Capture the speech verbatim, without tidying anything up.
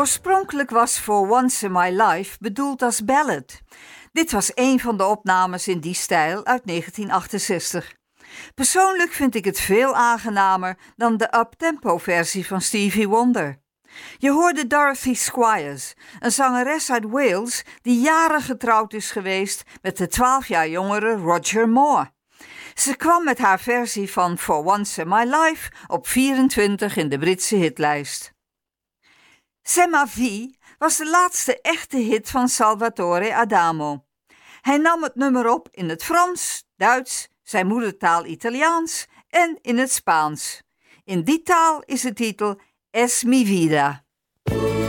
Oorspronkelijk was For Once in My Life bedoeld als ballad. Dit was een van de opnames in die stijl uit negentien achtenzestig. Persoonlijk vind ik het veel aangenamer dan de uptempo versie van Stevie Wonder. Je hoorde Dorothy Squires, een zangeres uit Wales die jaren getrouwd is geweest met de twaalf jaar jongere Roger Moore. Ze kwam met haar versie van For Once in My Life op vierentwintig in de Britse hitlijst. C'est ma vie was de laatste echte hit van Salvatore Adamo. Hij nam het nummer op in het Frans, Duits, zijn moedertaal Italiaans en in het Spaans. In die taal is de titel Es mi vida.